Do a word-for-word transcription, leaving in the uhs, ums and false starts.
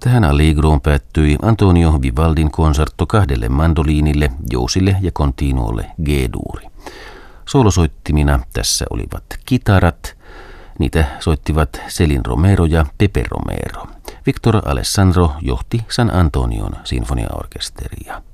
Tähän Allegroon päättyi Antonio Vivaldin konsertto kahdelle mandoliinille, jousille ja continuolle G-duuri. Soolosoittimina tässä olivat kitarat. Niitä soittivat Celin Romero ja Pepe Romero. Victor Alessandro johti San Antonion sinfoniaorkesteria.